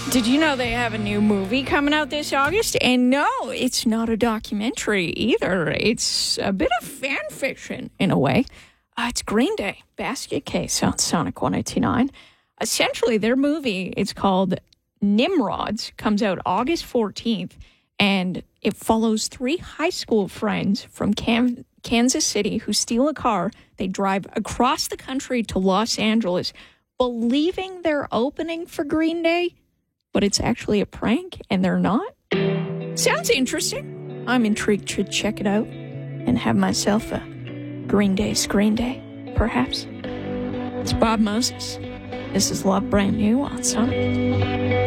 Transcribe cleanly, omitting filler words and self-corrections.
Did you know they have a new movie coming out this August? And no, it's not a documentary either. It's a bit of fan fiction in a way. It's Green Day, Basket Case on Sonic 189. Essentially, their movie, it's called Nimrods, comes out August 14th, and it follows three high school friends from Kansas City who steal a car. They drive across the country to Los Angeles, believing they're opening for Green Day, but it's actually a prank, and they're not. Sounds interesting. I'm intrigued to check it out and have myself a Green Day screen day, perhaps. It's Bob Moses. This is Love Brand New on Sonic.